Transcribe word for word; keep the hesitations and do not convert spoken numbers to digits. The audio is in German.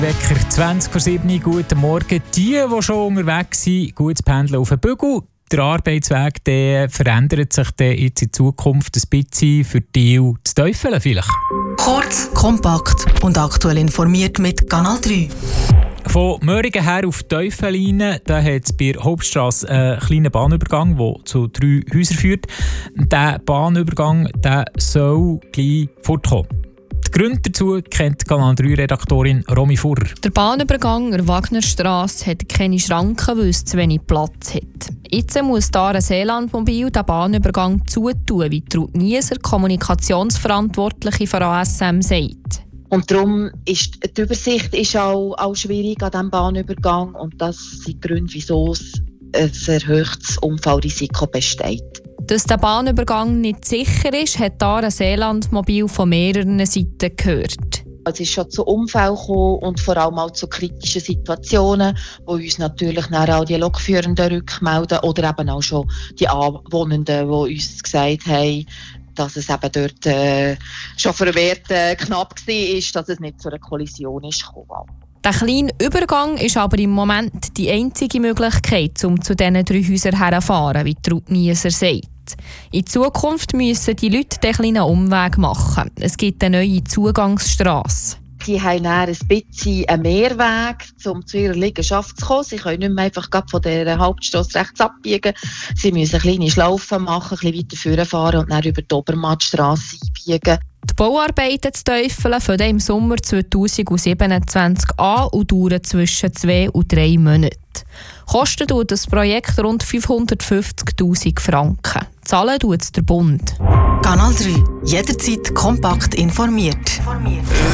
Wecker zwanzig vor sieben, guten Morgen. Die, die schon unterwegs sind, gutes Pendeln auf den Bügel. Der Arbeitsweg der verändert sich der jetzt in Zukunft ein bisschen für die zu Teufeln vielleicht. Kurz, kompakt und aktuell informiert mit Kanal drei. Von Möringen her auf Teufeline, da hat es bei der Hauptstrasse einen kleinen Bahnübergang, der zu drei Häusern führt. Dieser Bahnübergang der soll gleich fortkommen. Die Gründe dazu kennt Kanal drei Redaktorin Romy Furrer. Der Bahnübergang der Wagnerstrasse hat keine Schranken, weil es zu wenig Platz hat. Jetzt muss da ein Seelandmobil den Bahnübergang zutun, wie Ruth Nieser, Kommunikationsverantwortliche von A S M, sagt. Und darum ist die Übersicht ist auch, auch schwierig an diesem Bahnübergang. Und das sind die Gründe, wieso ein erhöhtes Unfallrisiko besteht. Dass der Bahnübergang nicht sicher ist, hat da ein Seelandmobil von mehreren Seiten gehört. Es ist schon zu Unfällen gekommen und vor allem auch zu kritischen Situationen, wo uns natürlich auch die Lokführenden rückmelden oder eben auch schon die Anwohnenden, die uns gesagt haben, dass es eben dort äh, schon verwehrt äh, knapp war, dass es nicht zu einer Kollision ist gekommen. Der kleine Übergang ist aber im Moment die einzige Möglichkeit, um zu diesen drei Häusern herzufahren, wie Ruth Nieser sagt. In Zukunft müssen die Leute den kleinen Umweg machen. Es gibt eine neue Zugangsstrasse. Sie haben dann ein bisschen einen Mehrweg, um zu ihrer Liegenschaft zu kommen. Sie können nicht mehr einfach von dieser Hauptstrasse rechts abbiegen. Sie müssen kleine Schlaufen machen, ein bisschen weiter vorfahren und dann über die Obermattstrasse einbiegen. Die Bauarbeiten zu Teufeln fangen im Sommer zweitausendsiebenundzwanzig an und dauern zwischen zwei und drei Monaten. Kostet tut das Projekt rund fünfhundertfünfzigtausend Franken. Zahlen tut der Bund. Kanal drei. Jederzeit kompakt informiert.